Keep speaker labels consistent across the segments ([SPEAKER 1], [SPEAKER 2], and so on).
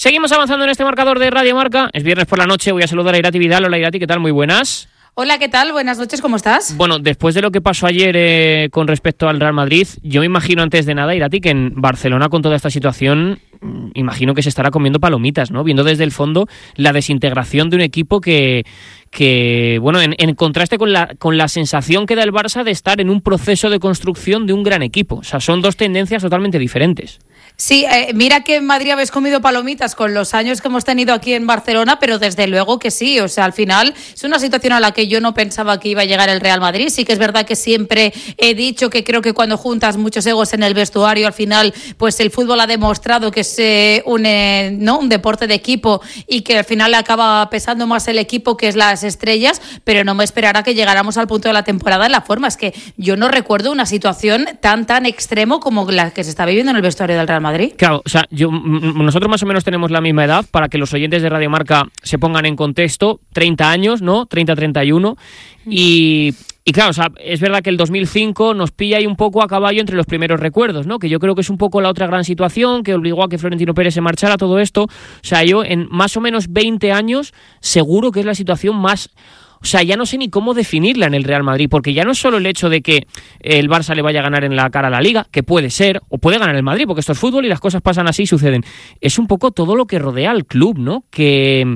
[SPEAKER 1] Seguimos avanzando en este marcador de Radio Marca. Es viernes por la noche, voy a saludar a Irati Vidal. Hola Irati, ¿qué tal? Muy buenas.
[SPEAKER 2] Hola, ¿qué tal? Buenas noches, ¿cómo estás?
[SPEAKER 1] Bueno, después de lo que pasó ayer con respecto al Real Madrid, yo me imagino antes de nada, Irati, que en Barcelona con toda esta situación, imagino que se estará comiendo palomitas, ¿no? Viendo desde el fondo la desintegración de un equipo que bueno, en contraste con la sensación que da el Barça de estar en un proceso de construcción de un gran equipo. O sea, son dos tendencias totalmente diferentes.
[SPEAKER 2] Sí, mira que en Madrid habéis comido palomitas con los años que hemos tenido aquí en Barcelona, pero desde luego que sí, o sea, al final es una situación a la que yo no pensaba que iba a llegar el Real Madrid. Sí que es verdad que siempre he dicho que creo que cuando juntas muchos egos en el vestuario, al final, pues el fútbol ha demostrado que es un deporte de equipo y que al final acaba pesando más el equipo que es las estrellas, pero no me esperara que llegáramos al punto de la temporada en la forma. Es que yo no recuerdo una situación tan extremo como la que se está viviendo en el vestuario del Real Madrid.
[SPEAKER 1] Claro, o sea, nosotros más o menos tenemos la misma edad, para que los oyentes de Radio Marca se pongan en contexto, 30 años, ¿no? 30-31, y claro, o sea, es verdad que el 2005 nos pilla ahí un poco a caballo entre los primeros recuerdos, ¿no? Que yo creo que es un poco la otra gran situación que obligó a que Florentino Pérez se marchara, todo esto. O sea, yo en más o menos 20 años seguro que es la situación más... O sea, ya no sé ni cómo definirla en el Real Madrid, porque ya no es solo el hecho de que el Barça le vaya a ganar en la cara a la Liga, que puede ser, o puede ganar el Madrid, porque esto es fútbol y las cosas pasan así y suceden. Es un poco todo lo que rodea al club, ¿no? Que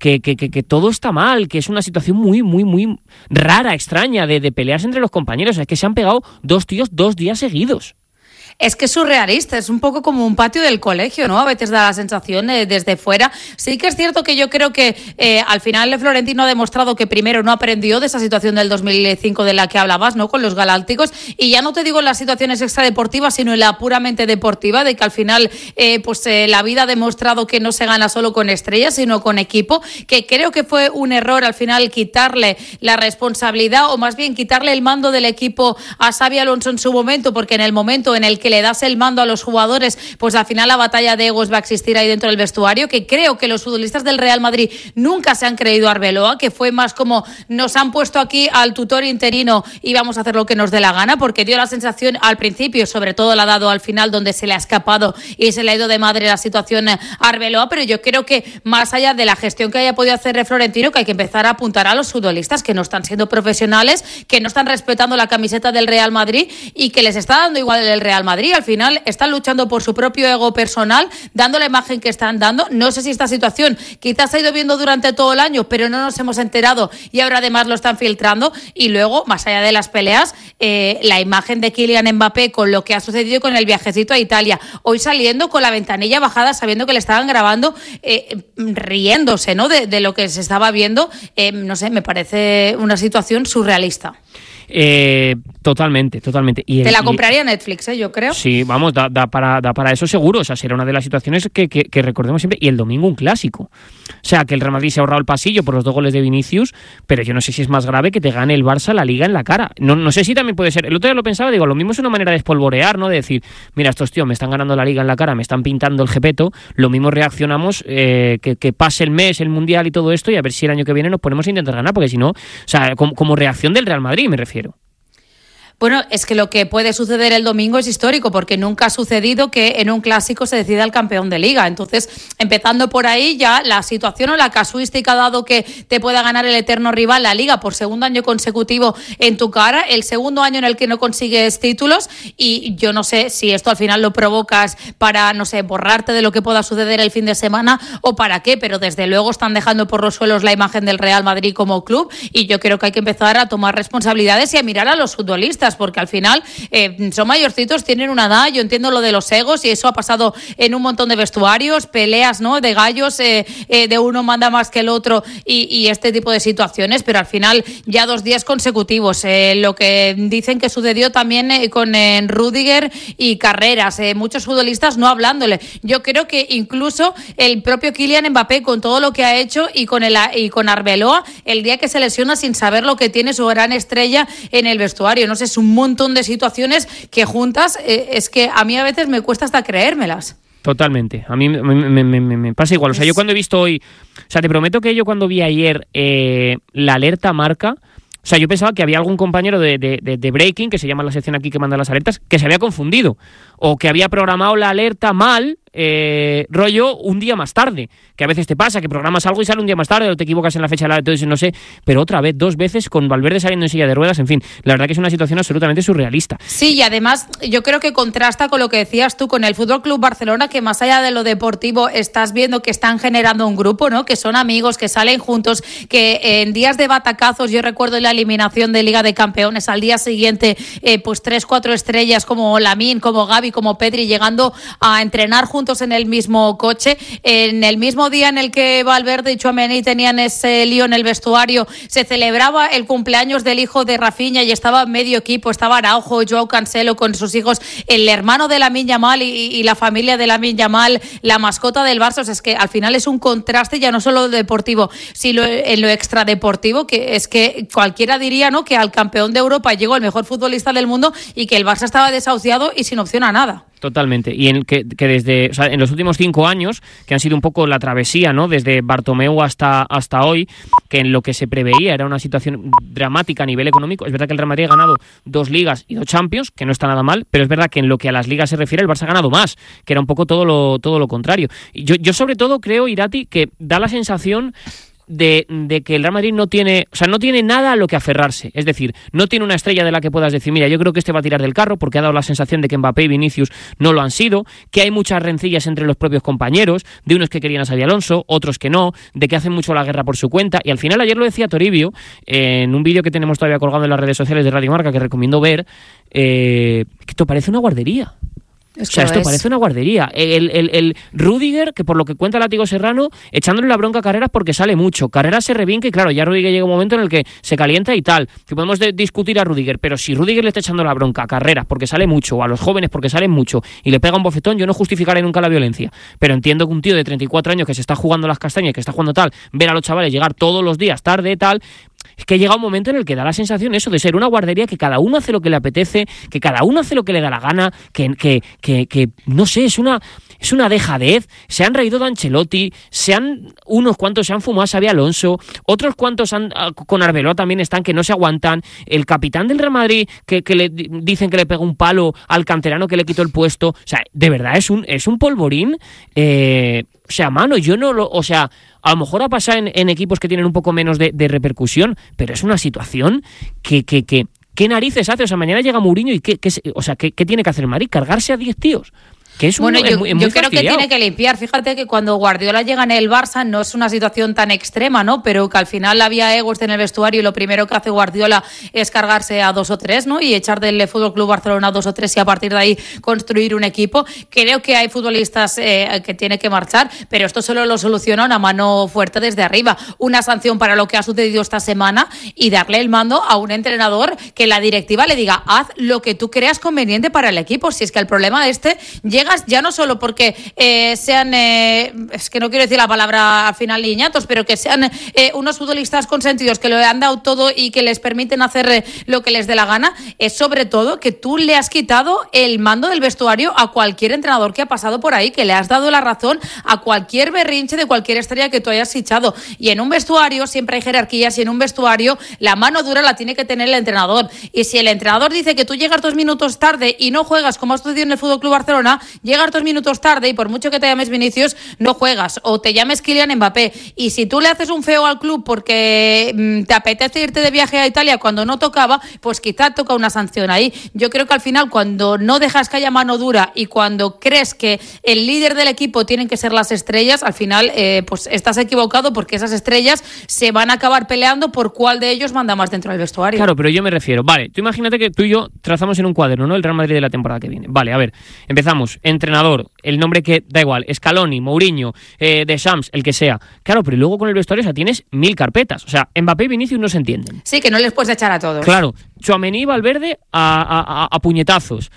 [SPEAKER 1] todo está mal, que es una situación muy, muy, muy rara, extraña, de peleas entre los compañeros. O sea, es que se han pegado dos tíos 2 días seguidos.
[SPEAKER 2] Es que es surrealista, es un poco como un patio del colegio, ¿no? A veces da la sensación desde fuera. Sí que es cierto que yo creo que al final Florentino ha demostrado que primero no aprendió de esa situación del 2005 de la que hablabas, ¿no? Con los galácticos. Y ya no te digo en las situaciones extradeportivas, sino en la puramente deportiva, de que al final la vida ha demostrado que no se gana solo con estrellas, sino con equipo, que creo que fue un error al final quitarle la responsabilidad, o más bien quitarle el mando del equipo a Xabi Alonso en su momento, porque en el momento en el que le das el mando a los jugadores, pues al final la batalla de egos va a existir ahí dentro del vestuario, que creo que los futbolistas del Real Madrid nunca se han creído a Arbeloa, que fue más como nos han puesto aquí al tutor interino y vamos a hacer lo que nos dé la gana, porque dio la sensación al principio, sobre todo la ha dado al final, donde se le ha escapado y se le ha ido de madre la situación a Arbeloa, pero yo creo que más allá de la gestión que haya podido hacer Florentino, que hay que empezar a apuntar a los futbolistas que no están siendo profesionales, que no están respetando la camiseta del Real Madrid y que les está dando igual el Real Madrid. Al final están luchando por su propio ego personal, dando la imagen que están dando. No sé si esta situación quizás se ha ido viendo durante todo el año, pero no nos hemos enterado y ahora además lo están filtrando. Y luego, más allá de las peleas, la imagen de Kylian Mbappé con lo que ha sucedido con el viajecito a Italia, hoy saliendo con la ventanilla bajada sabiendo que le estaban grabando, riéndose, ¿no? de lo que se estaba viendo. No sé, me parece una situación surrealista.
[SPEAKER 1] Totalmente.
[SPEAKER 2] Te la compraría Netflix, yo creo.
[SPEAKER 1] Sí, vamos, da para eso seguro. O sea, será una de las situaciones que recordemos siempre. Y el domingo un clásico. O sea, que el Real Madrid se ha ahorrado el pasillo por los 2 goles de Vinicius, pero yo no sé si es más grave que te gane el Barça la Liga en la cara. No sé si también puede ser. El otro día lo pensaba, digo, lo mismo es una manera de espolvorear, ¿no? De decir, mira, estos tíos me están ganando la Liga en la cara, me están pintando el jepeto, lo mismo reaccionamos, que pase el mes, el Mundial y todo esto, y a ver si el año que viene nos ponemos a intentar ganar, porque si no, o sea, como reacción del Real Madrid me refiero.
[SPEAKER 2] Bueno, es que lo que puede suceder el domingo es histórico, porque nunca ha sucedido que en un clásico se decida el campeón de Liga. Entonces, empezando por ahí, ya la situación o la casuística, dado que te pueda ganar el eterno rival la Liga por segundo año consecutivo en tu cara, el segundo año en el que no consigues títulos, y yo no sé si esto al final lo provocas para, no sé, borrarte de lo que pueda suceder el fin de semana o para qué, pero desde luego están dejando por los suelos la imagen del Real Madrid como club, y yo creo que hay que empezar a tomar responsabilidades y a mirar a los futbolistas, porque al final son mayorcitos, tienen una edad. Yo entiendo lo de los egos y eso ha pasado en un montón de vestuarios, peleas, ¿no? De gallos, de uno manda más que el otro y este tipo de situaciones, pero al final ya 2 días consecutivos. Lo que dicen que sucedió también con Rüdiger y Carreras, muchos futbolistas no hablándole. Yo creo que incluso el propio Kylian Mbappé, con todo lo que ha hecho, y con Arbeloa, el día que se lesiona sin saber lo que tiene su gran estrella en el vestuario. No sé, es un montón de situaciones que juntas, es que a mí a veces me cuesta hasta creérmelas.
[SPEAKER 1] Totalmente, a mí me pasa igual. O sea, yo cuando he visto hoy, o sea, te prometo que yo cuando vi ayer la alerta marca, o sea, yo pensaba que había algún compañero de Breaking, que se llama la sección aquí que manda las alertas, que se había confundido, o que había programado la alerta mal, rollo un día más tarde, que a veces te pasa, que programas algo y sale un día más tarde, o te equivocas en la fecha, entonces no sé, pero otra vez, 2 veces con Valverde saliendo en silla de ruedas, en fin, la verdad que es una situación absolutamente surrealista.
[SPEAKER 2] Sí, y además yo creo que contrasta con lo que decías tú, con el Fútbol Club Barcelona, que más allá de lo deportivo estás viendo que están generando un grupo, ¿no? Que son amigos, que salen juntos, que en días de batacazos, yo recuerdo la eliminación de Liga de Campeones, al día siguiente, pues 3-4 estrellas como Lamine, como Gavi, como Pedri, llegando a entrenar juntos en el mismo coche. En el mismo día en el que Valverde y Tchouaméni tenían ese lío en el vestuario, se celebraba el cumpleaños del hijo de Rafinha y estaba medio equipo, estaba Araujo, Joao Cancelo con sus hijos, el hermano de Lamine Yamal y la familia de Lamine Yamal, la mascota del Barça. O sea, es que al final es un contraste ya no solo deportivo, sino en lo extradeportivo, que es que cualquiera diría, ¿no?, que al campeón de Europa llegó el mejor futbolista del mundo y que el Barça estaba desahuciado y sin opción a nada.
[SPEAKER 1] Totalmente, y en que desde, o sea, en los últimos 5 años, que han sido un poco la travesía, ¿no?, desde Bartomeu hasta hoy, que en lo que se preveía era una situación dramática a nivel económico. Es verdad que el Real Madrid ha ganado 2 ligas y 2 Champions, que no está nada mal, pero es verdad que en lo que a las ligas se refiere, el Barça ha ganado más, que era un poco todo lo contrario. Y yo sobre todo creo, Irati, que da la sensación de que el Real Madrid no tiene nada a lo que aferrarse. Es decir, no tiene una estrella de la que puedas decir, mira, yo creo que este va a tirar del carro, porque ha dado la sensación de que Mbappé y Vinicius no lo han sido, que hay muchas rencillas entre los propios compañeros, de unos que querían a Xabi Alonso, otros que no, de que hacen mucho la guerra por su cuenta, y al final ayer lo decía Toribio, en un vídeo que tenemos todavía colgado en las redes sociales de Radio Marca, que recomiendo ver, que esto parece una guardería. O sea, esto parece una guardería. El Rüdiger, que por lo que cuenta Látigo Serrano, echándole la bronca a Carreras porque sale mucho. Carreras se revinca y claro, ya Rüdiger llega un momento en el que se calienta y tal. Que podemos discutir a Rüdiger, pero si Rüdiger le está echando la bronca a Carreras porque sale mucho, o a los jóvenes porque salen mucho, y le pega un bofetón, yo no justificaré nunca la violencia. Pero entiendo que un tío de 34 años que se está jugando las castañas, que está jugando tal, ver a los chavales llegar todos los días tarde tal... Es que llega un momento en el que da la sensación eso de ser una guardería, que cada uno hace lo que le apetece, que cada uno hace lo que le da la gana, que no sé, es una dejadez. Se han reído de Ancelotti, unos cuantos se han fumado a Xabi Alonso, otros cuantos con Arbeloa también están que no se aguantan. El capitán del Real Madrid que le dicen que le pega un palo al canterano que le quitó el puesto. O sea, de verdad es un polvorín. O sea, mano, yo no lo... O sea, a lo mejor ha pasado en equipos que tienen un poco menos de repercusión, pero es una situación que ¿qué narices hace? O sea, mañana llega Mourinho y ¿qué tiene que hacer el Madrid? ¿Cargarse a 10 tíos? Que es
[SPEAKER 2] bueno,
[SPEAKER 1] es muy
[SPEAKER 2] yo creo que
[SPEAKER 1] fastidiado.
[SPEAKER 2] tiene que limpiar. Fíjate que cuando Guardiola llega en el Barça no es una situación tan extrema, ¿no? Pero que al final había egos en el vestuario y lo primero que hace Guardiola es cargarse a 2 o 3, ¿no? Y echar del Fútbol Club Barcelona a 2 o 3 y a partir de ahí construir un equipo. Creo que hay futbolistas que tiene que marchar, pero esto solo lo soluciona una mano fuerte desde arriba. Una sanción para lo que ha sucedido esta semana y darle el mando a un entrenador que la directiva le diga, haz lo que tú creas conveniente para el equipo. Si es que el problema llega ya no solo porque sean, es que no quiero decir la palabra al final niñatos, pero que sean unos futbolistas consentidos que lo han dado todo y que les permiten hacer lo que les dé la gana, es sobre todo que tú le has quitado el mando del vestuario a cualquier entrenador que ha pasado por ahí, que le has dado la razón a cualquier berrinche de cualquier estrella que tú hayas fichado. Y en un vestuario siempre hay jerarquías y en un vestuario la mano dura la tiene que tener el entrenador. Y si el entrenador dice que tú llegas 2 minutos tarde y no juegas, como ha sucedido en el FC Barcelona, llegas 2 minutos tarde y por mucho que te llames Vinicius, no juegas, o te llames Kylian Mbappé. Y si tú le haces un feo al club porque te apetece irte de viaje a Italia cuando no tocaba, pues quizá toca una sanción ahí. Yo creo que al final, cuando no dejas que haya mano dura y cuando crees que el líder del equipo tienen que ser las estrellas, al final pues estás equivocado, porque esas estrellas se van a acabar peleando por cuál de ellos manda más dentro del vestuario.
[SPEAKER 1] Claro, pero yo me refiero, vale, tú imagínate que tú y yo trazamos en un cuaderno, ¿no?, el Real Madrid de la temporada que viene. Vale, a ver, empezamos, entrenador, el nombre que da igual, Scaloni, Mourinho, Deschamps, el que sea. Claro, pero luego con el vestuario, o sea, tienes 1000 carpetas. O sea, Mbappé y Vinicius no se entienden.
[SPEAKER 2] Sí, que no les puedes echar a todos.
[SPEAKER 1] Claro, Tchouaméni y Valverde a puñetazos.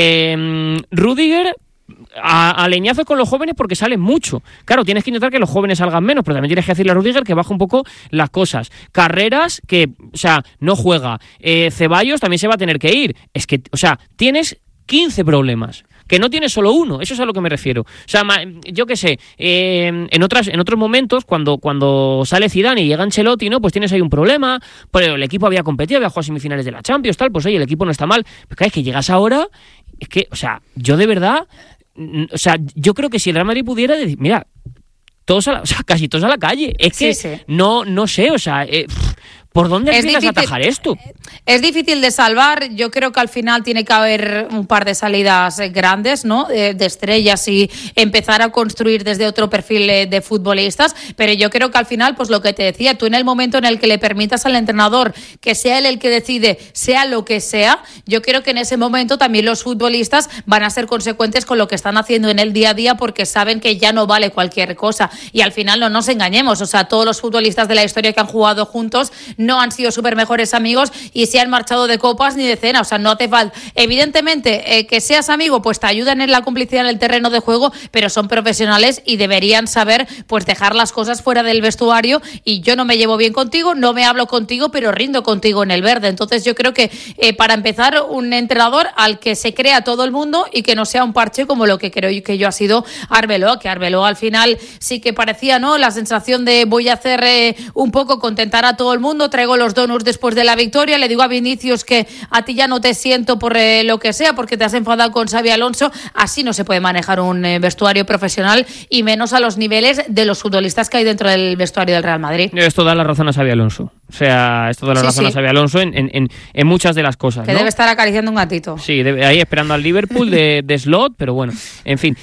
[SPEAKER 1] Rüdiger a leñazos con los jóvenes porque salen mucho. Claro, tienes que intentar que los jóvenes salgan menos, pero también tienes que decirle a Rüdiger que baje un poco las cosas. Carreras, que, o sea, no juega. Ceballos también se va a tener que ir. Es que, o sea, tienes 15 problemas. Que no tienes solo uno, eso es a lo que me refiero. O sea, yo qué sé, en otros momentos, cuando sale Zidane y llega Ancelotti, ¿no?, pues tienes ahí un problema, pero el equipo había competido, había jugado a semifinales de la Champions, tal, pues oye, el equipo no está mal. Pero es que llegas ahora, es que, o sea, yo de verdad o sea, yo creo que si el Real Madrid pudiera decir, mira, casi todos a la calle. Es que sí. No sé, o sea, ¿por dónde empiezas a atajar esto?
[SPEAKER 2] Es difícil de salvar. Yo creo que al final tiene que haber un par de salidas grandes, ¿no? De estrellas y empezar a construir desde otro perfil de futbolistas. Pero yo creo que al final, pues lo que te decía, tú en el momento en el que le permitas al entrenador que sea él el que decide, sea lo que sea, yo creo que en ese momento también los futbolistas van a ser consecuentes con lo que están haciendo en el día a día, porque saben que ya no vale cualquier cosa. Y al final no nos engañemos, o sea, todos los futbolistas de la historia que han jugado juntos no han sido súper mejores amigos y se han marchado de copas ni de cena, o sea, no hace falta. Evidentemente, que seas amigo, pues te ayudan en la complicidad en el terreno de juego, pero son profesionales y deberían saber, pues, dejar las cosas fuera del vestuario. Y yo no me llevo bien contigo, no me hablo contigo, pero rindo contigo en el verde. Entonces yo creo que para empezar, un entrenador al que se crea todo el mundo y que no sea un parche como lo que creo que yo ha sido Arbeloa, que Arbeloa al final sí que parecía, ¿no?, la sensación de voy a hacer un poco contentar a todo el mundo, traigo los donuts después de la victoria, le digo a Vinicius que a ti ya no te siento por lo que sea, porque te has enfadado con Xabi Alonso. Así no se puede manejar un vestuario profesional, y menos a los niveles de los futbolistas que hay dentro del vestuario del Real Madrid.
[SPEAKER 1] Esto da la razón a Xabi Alonso. O sea, esto da la razón a Xabi Alonso en muchas de las cosas,
[SPEAKER 2] que
[SPEAKER 1] ¿no?
[SPEAKER 2] Debe estar acariciando un gatito.
[SPEAKER 1] Sí, ahí esperando al Liverpool de slot, pero bueno, en fin.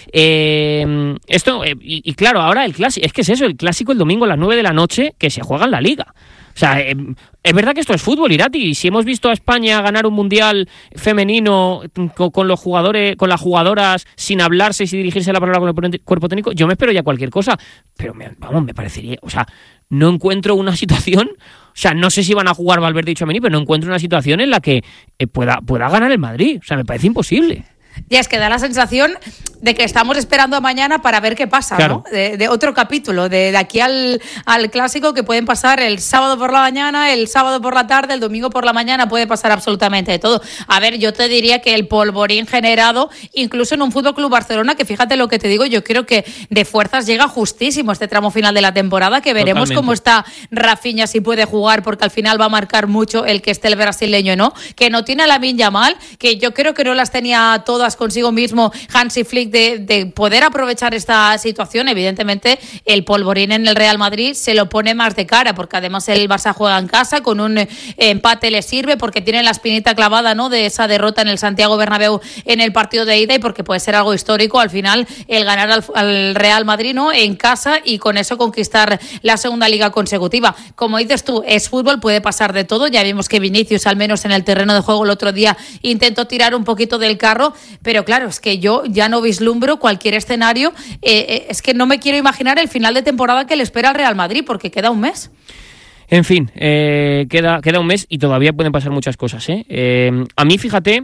[SPEAKER 1] Esto, y claro, ahora el clásico, es que es eso, el clásico el domingo a las 9 de la noche, que se juega en la Liga. O sea, es verdad que esto es fútbol, Irati, y si hemos visto a España ganar un mundial femenino con los jugadores, con las jugadoras, sin hablarse y sin dirigirse la palabra con el cuerpo técnico, yo me espero ya cualquier cosa, pero me parecería, o sea, no encuentro una situación, o sea, no sé si van a jugar Valverde y Tchouaméni, pero no encuentro una situación en la que pueda ganar el Madrid, o sea, me parece imposible.
[SPEAKER 2] Ya es que da la sensación de que estamos esperando a mañana para ver qué pasa,
[SPEAKER 1] claro,
[SPEAKER 2] ¿no? De otro capítulo, de aquí al clásico, que pueden pasar el sábado por la mañana, el sábado por la tarde, el domingo por la mañana, puede pasar absolutamente de todo. A ver, yo te diría que el polvorín generado, incluso en un Fútbol Club Barcelona, que fíjate lo que te digo, yo creo que de fuerzas llega justísimo este tramo final de la temporada, que veremos
[SPEAKER 1] totalmente
[SPEAKER 2] cómo está Rafinha, si puede jugar, porque al final va a marcar mucho el que esté el brasileño, ¿no? Que no tiene a Lamine Yamal, que yo creo que no las tenía todas consigo mismo Hansi Flick de poder aprovechar esta situación. Evidentemente el polvorín en el Real Madrid se lo pone más de cara, porque además el Barça juega en casa, con un empate le sirve, porque tiene la espinita clavada, ¿no?, de esa derrota en el Santiago Bernabéu en el partido de ida, y porque puede ser algo histórico al final el ganar al Real Madrid, ¿no?, en casa, y con eso conquistar la segunda liga consecutiva. Como dices tú, es fútbol, puede pasar de todo. Ya vimos que Vinicius, al menos en el terreno de juego el otro día, intentó tirar un poquito del carro, pero claro, es que yo ya no vislumbro cualquier escenario. Es que no me quiero imaginar el final de temporada que le espera al Real Madrid, porque queda un mes.
[SPEAKER 1] En fin, queda un mes y todavía pueden pasar muchas cosas, ¿eh? A mí, fíjate,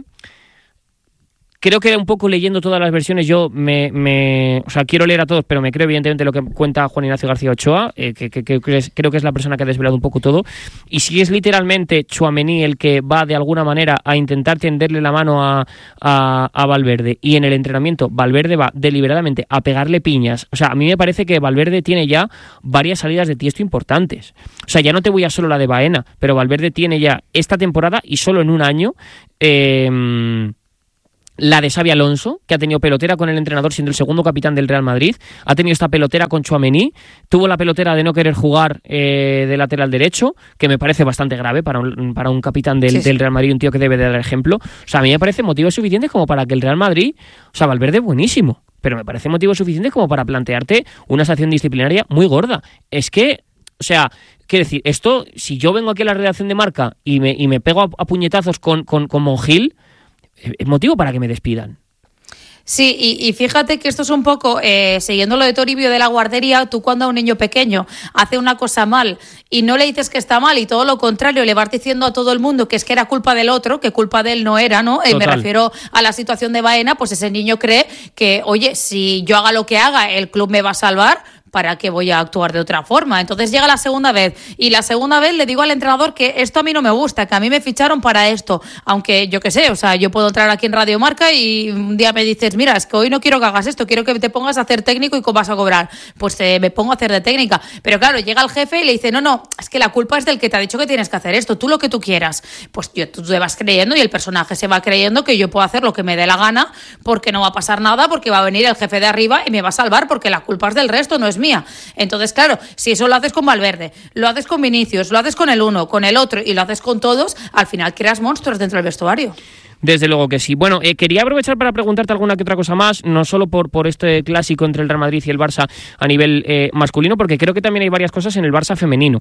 [SPEAKER 1] creo que un poco leyendo todas las versiones, yo o sea, quiero leer a todos, pero me creo evidentemente lo que cuenta Juan Ignacio García Ochoa, creo que es la persona que ha desvelado un poco todo. Y si es literalmente Tchouaméni el que va de alguna manera a intentar tenderle la mano a Valverde, y en el entrenamiento Valverde va deliberadamente a pegarle piñas, o sea, a mí me parece que Valverde tiene ya varias salidas de tiesto importantes. O sea, ya no te voy a solo la de Baena, pero Valverde tiene ya esta temporada, y solo en un año, la de Xabi Alonso, que ha tenido pelotera con el entrenador siendo el segundo capitán del Real Madrid, ha tenido esta pelotera con Tchouaméni, tuvo la pelotera de no querer jugar de lateral derecho, que me parece bastante grave para un capitán del Real Madrid, un tío que debe de dar ejemplo. O sea, a mí me parece motivos suficientes como para que el Real Madrid, o sea, Valverde es buenísimo, pero me parece motivos suficientes como para plantearte una sanción disciplinaria muy gorda. Es que, o sea, quiero decir, esto, si yo vengo aquí a la redacción de Marca y me pego a puñetazos con Monjil, es motivo para que me despidan.
[SPEAKER 2] Sí, y fíjate que esto es un poco, siguiendo lo de Toribio de la guardería, tú cuando a un niño pequeño hace una cosa mal y no le dices que está mal, y todo lo contrario, le vas diciendo a todo el mundo que es que era culpa del otro, que culpa de él no era, ¿no? Me refiero a la situación de Baena, pues ese niño cree que, oye, si yo haga lo que haga, el club me va a salvar, ¿para qué voy a actuar de otra forma? Entonces llega la segunda vez y la segunda vez le digo al entrenador que esto a mí no me gusta, que a mí me ficharon para esto, aunque yo qué sé, o sea, yo puedo entrar aquí en Radio Marca y un día me dices, mira, es que hoy no quiero que hagas esto, quiero que te pongas a hacer técnico y cómo vas a cobrar. Pues me pongo a hacer de técnica. Pero claro, llega el jefe y le dice, no, es que la culpa es del que te ha dicho que tienes que hacer esto, tú lo que tú quieras. Pues tú te vas creyendo y el personaje se va creyendo que yo puedo hacer lo que me dé la gana porque no va a pasar nada, porque va a venir el jefe de arriba y me va a salvar porque la culpa es del resto, no es mía. Entonces, claro, si eso lo haces con Valverde, lo haces con Vinicius, lo haces con el uno, con el otro y lo haces con todos, al final creas monstruos dentro del vestuario.
[SPEAKER 1] Desde luego que sí. Bueno, quería aprovechar para preguntarte alguna que otra cosa más, no solo por este clásico entre el Real Madrid y el Barça a nivel masculino, porque creo que también hay varias cosas en el Barça femenino.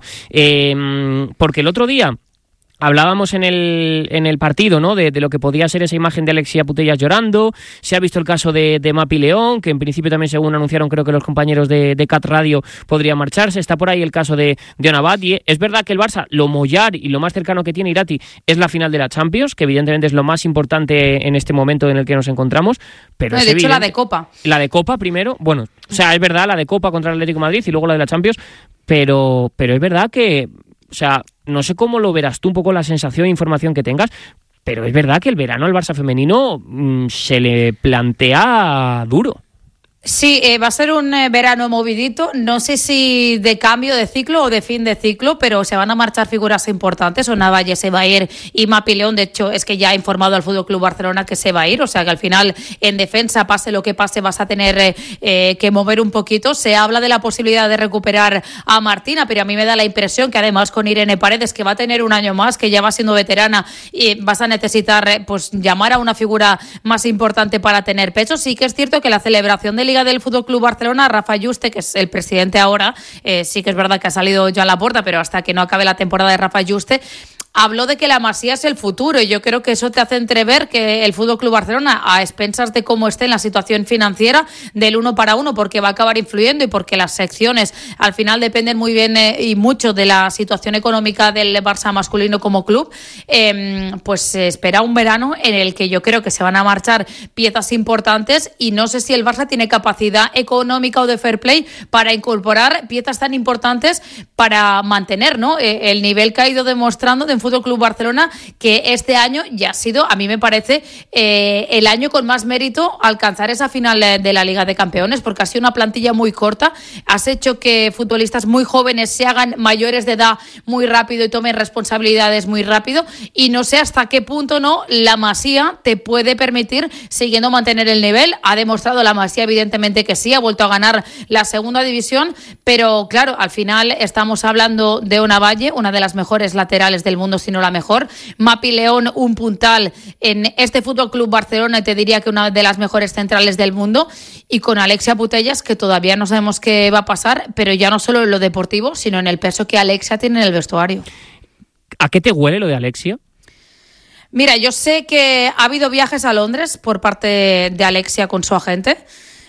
[SPEAKER 1] Porque el otro día hablábamos en el partido, ¿no? De lo que podía ser esa imagen de Alexia Putellas llorando. Se ha visto el caso de Mapi León, que en principio también, según anunciaron, creo que los compañeros de Cat Radio, podría marcharse. Está por ahí el caso de Ona Batlle. Es verdad que el Barça, lo mollar y lo más cercano que tiene Irati es la final de la Champions, que evidentemente es lo más importante en este momento en el que nos encontramos. Pero
[SPEAKER 2] de hecho, la de Copa.
[SPEAKER 1] La de Copa primero, bueno, o sea, es verdad, la de Copa contra el Atlético de Madrid y luego la de la Champions, pero es verdad que, o sea, no sé cómo lo verás tú, un poco la sensación e información que tengas, pero es verdad que el verano al Barça femenino se le plantea duro.
[SPEAKER 2] Sí, va a ser un verano movidito, no sé si de cambio de ciclo o de fin de ciclo, pero se van a marchar figuras importantes. Ona Batlle se va a ir y Mapi León, de hecho, es que ya ha informado al Fútbol Club Barcelona que se va a ir, o sea que al final en defensa, pase lo que pase, vas a tener que mover un poquito. Se habla de la posibilidad de recuperar a Martina, pero a mí me da la impresión que además con Irene Paredes, que va a tener un año más, que ya va siendo veterana, y vas a necesitar pues llamar a una figura más importante para tener pecho. Sí que es cierto que la celebración de del Fútbol Club Barcelona, Rafa Juste, que es el presidente ahora, sí que es verdad que ha salido ya a la puerta, pero hasta que no acabe la temporada de Rafa Juste, habló de que la Masía es el futuro y yo creo que eso te hace entrever que el Fútbol Club Barcelona, a expensas de cómo esté en la situación financiera del 1 para 1, porque va a acabar influyendo y porque las secciones al final dependen muy bien y mucho de la situación económica del Barça masculino como club, pues se espera un verano en el que yo creo que se van a marchar piezas importantes y no sé si el Barça tiene capacidad económica o de fair play para incorporar piezas tan importantes para mantener, ¿no?, el nivel que ha ido demostrando de Fútbol Club Barcelona, que este año ya ha sido, a mí me parece, el año con más mérito alcanzar esa final de la Liga de Campeones, porque ha sido una plantilla muy corta, has hecho que futbolistas muy jóvenes se hagan mayores de edad muy rápido y tomen responsabilidades muy rápido, y no sé hasta qué punto no la Masía te puede permitir siguiendo mantener el nivel. Ha demostrado la Masía evidentemente que sí, ha vuelto a ganar la segunda división, pero claro, al final estamos hablando de Ona Batlle, una de las mejores laterales del mundo, si no la mejor. Mapi León, un puntal en este Fútbol Club Barcelona, y te diría que una de las mejores centrales del mundo, y con Alexia Putellas, que todavía no sabemos qué va a pasar, pero ya no solo en lo deportivo, sino en el peso que Alexia tiene en el vestuario.
[SPEAKER 1] ¿A qué te huele lo de Alexia?
[SPEAKER 2] Mira, yo sé que ha habido viajes a Londres por parte de Alexia con su agente,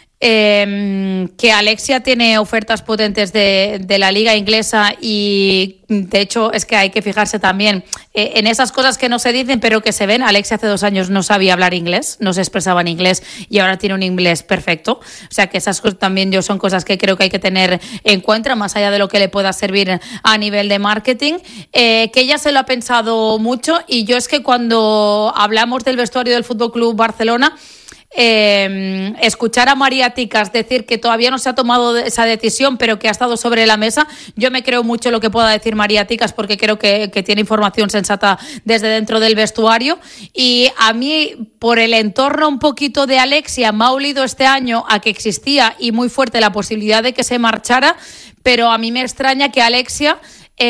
[SPEAKER 2] que Alexia tiene ofertas potentes de la liga inglesa, y de hecho es que hay que fijarse también en esas cosas que no se dicen pero que se ven. Alexia hace 2 años no sabía hablar inglés, no se expresaba en inglés, y ahora tiene un inglés perfecto, o sea que esas cosas también son cosas que creo que hay que tener en cuenta, más allá de lo que le pueda servir a nivel de marketing, que ella se lo ha pensado mucho. Y yo es que cuando hablamos del vestuario del Fútbol Club Barcelona, escuchar a María Ticas decir que todavía no se ha tomado esa decisión pero que ha estado sobre la mesa, yo me creo mucho lo que pueda decir María Ticas, porque creo que tiene información sensata desde dentro del vestuario. Y a mí, por el entorno un poquito de Alexia, me ha olido este año a que existía y muy fuerte la posibilidad de que se marchara, pero a mí me extraña que Alexia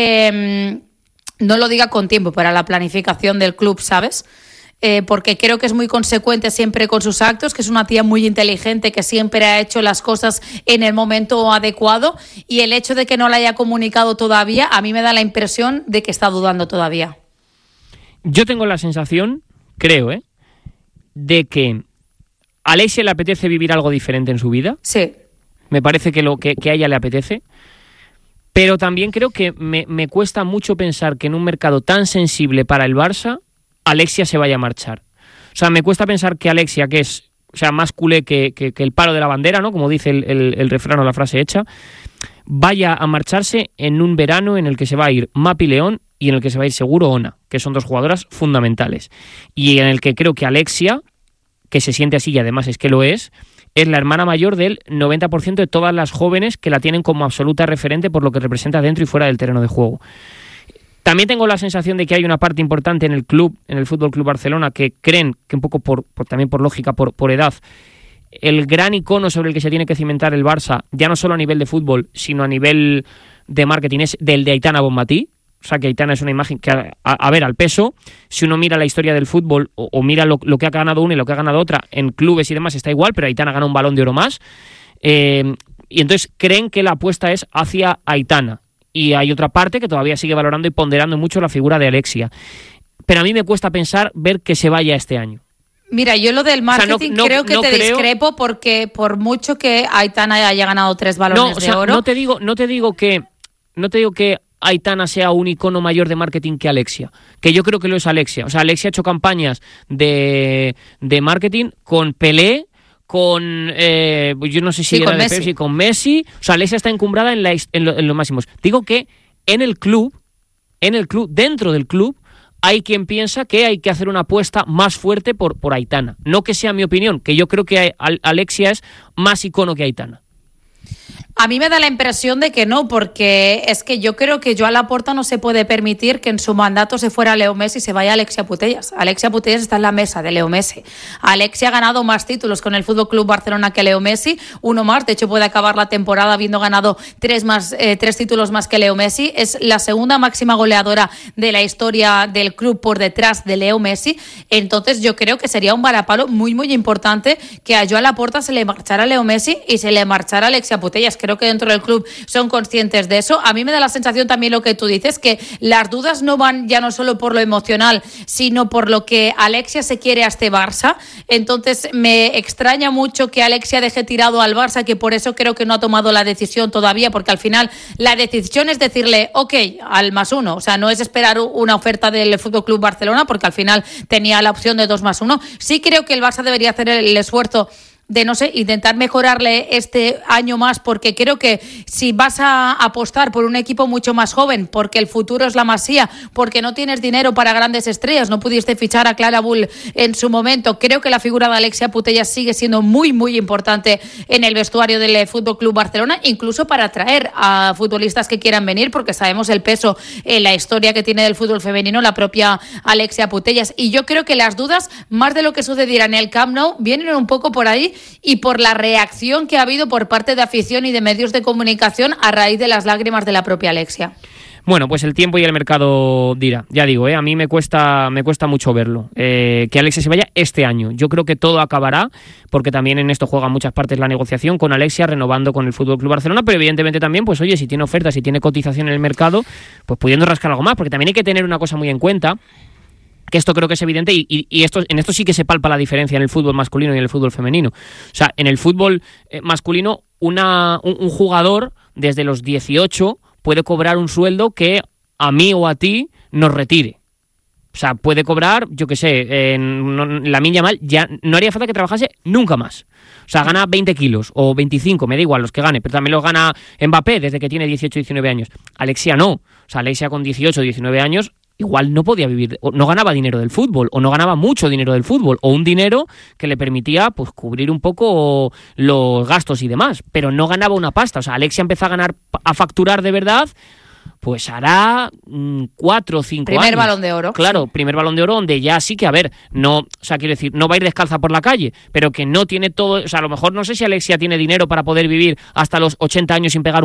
[SPEAKER 2] no lo diga con tiempo para la planificación del club, ¿sabes? Porque creo que es muy consecuente siempre con sus actos, que es una tía muy inteligente, que siempre ha hecho las cosas en el momento adecuado, y el hecho de que no la haya comunicado todavía, a mí me da la impresión de que está dudando todavía.
[SPEAKER 1] Yo tengo la sensación, creo, de que a Alexia le apetece vivir algo diferente en su vida.
[SPEAKER 2] Sí.
[SPEAKER 1] Me parece que a ella le apetece. Pero también creo que me cuesta mucho pensar que en un mercado tan sensible para el Barça, Alexia se vaya a marchar. O sea, me cuesta pensar que Alexia, que es o sea, más culé que el palo de la bandera, ¿no? Como dice el refrán o la frase hecha, vaya a marcharse en un verano en el que se va a ir Mapi León y en el que se va a ir seguro Ona, que son dos jugadoras fundamentales. Y en el que creo que Alexia, que se siente así y además es que lo es la hermana mayor del 90% de todas las jóvenes que la tienen como absoluta referente por lo que representa dentro y fuera del terreno de juego. También tengo la sensación de que hay una parte importante en el club, en el Fútbol Club Barcelona, que creen que un poco también por lógica, por edad, el gran icono sobre el que se tiene que cimentar el Barça, ya no solo a nivel de fútbol, sino a nivel de marketing, es del de Aitana Bonmatí. O sea, que Aitana es una imagen que, a ver, al peso, si uno mira la historia del fútbol o mira lo que ha ganado una y lo que ha ganado otra, en clubes y demás está igual, pero Aitana gana un Balón de Oro más. Y entonces creen que la apuesta es hacia Aitana. Y hay otra parte que todavía sigue valorando y ponderando mucho la figura de Alexia. Pero a mí me cuesta pensar ver que se vaya este año.
[SPEAKER 2] Mira, yo lo del marketing creo que discrepo porque por mucho que Aitana haya ganado 3 balones de oro...
[SPEAKER 1] No te digo que Aitana sea un icono mayor de marketing que Alexia, que yo creo que lo es Alexia. O sea, Alexia ha hecho campañas de marketing con Pelé, con yo no sé si era de Pepsi, con Messi. O sea, Alexia está encumbrada en los máximos. Digo que en el club, dentro del club, hay quien piensa que hay que hacer una apuesta más fuerte por Aitana. No que sea mi opinión, que yo creo que Alexia es más icono que Aitana.
[SPEAKER 2] A mí me da la impresión de que no, porque es que yo creo que Joan Laporta no se puede permitir que en su mandato se fuera Leo Messi y se vaya Alexia Putellas. Alexia Putellas está en la mesa de Leo Messi. Alexia ha ganado más títulos con el Fútbol Club Barcelona que Leo Messi, uno más. De hecho, puede acabar la temporada habiendo ganado 3 títulos más que Leo Messi. Es la segunda máxima goleadora de la historia del club por detrás de Leo Messi. Entonces, yo creo que sería un varapalo muy, muy importante que a Joan Laporta se le marchara Leo Messi y se le marchara Alexia Putellas. Creo que dentro del club son conscientes de eso. A mí me da la sensación también lo que tú dices, que las dudas no van ya no solo por lo emocional, sino por lo que Alexia se quiere a este Barça. Entonces me extraña mucho que Alexia deje tirado al Barça, que por eso creo que no ha tomado la decisión todavía, porque al final la decisión es decirle ok al +1, o sea, no es esperar una oferta del FC Barcelona, porque al final tenía la opción de 2+1. Sí creo que el Barça debería hacer el esfuerzo de, no sé, intentar mejorarle este año más, porque creo que si vas a apostar por un equipo mucho más joven, porque el futuro es la Masía, porque no tienes dinero para grandes estrellas, no pudiste fichar a Clara Bull en su momento, creo que la figura de Alexia Putellas sigue siendo muy, muy importante en el vestuario del FC Barcelona, incluso para atraer a futbolistas que quieran venir, porque sabemos el peso en la historia que tiene del fútbol femenino la propia Alexia Putellas. Y yo creo que las dudas, más de lo que sucediera en el Camp Nou, vienen un poco por ahí y por la reacción que ha habido por parte de afición y de medios de comunicación a raíz de las lágrimas de la propia Alexia.
[SPEAKER 1] Bueno, pues el tiempo y el mercado dirá. Ya digo, a mí me cuesta mucho verlo. Que Alexia se vaya este año. Yo creo que todo acabará, porque también en esto juega muchas partes la negociación con Alexia, renovando con el FC Barcelona, pero evidentemente también, pues oye, si tiene ofertas, si tiene cotización en el mercado, pues pudiendo rascar algo más, porque también hay que tener una cosa muy en cuenta, que esto creo que es evidente y en esto sí que se palpa la diferencia en el fútbol masculino y en el fútbol femenino. O sea, en el fútbol masculino un jugador desde los 18 puede cobrar un sueldo que a mí o a ti nos retire. O sea, puede cobrar, yo qué sé, en Lamine Yamal ya no haría falta que trabajase nunca más. O sea, gana 20 kilos o 25, me da igual los que gane, pero también los gana Mbappé desde que tiene 18 o 19 años. Alexia no. O sea, Alexia con 18 o 19 años igual no podía vivir, o no ganaba dinero del fútbol, o no ganaba mucho dinero del fútbol, o un dinero que le permitía pues cubrir un poco los gastos y demás, pero no ganaba una pasta. O sea, Alexia empezó a facturar de verdad, pues hará 4 o 5 años.
[SPEAKER 2] Primer Balón de Oro.
[SPEAKER 1] Claro, sí. Primer Balón de Oro, donde ya sí que, a ver, no, o sea, quiero decir, no va a ir descalza por la calle, pero que no tiene todo, o sea, a lo mejor no sé si Alexia tiene dinero para poder vivir hasta los 80 años sin pegar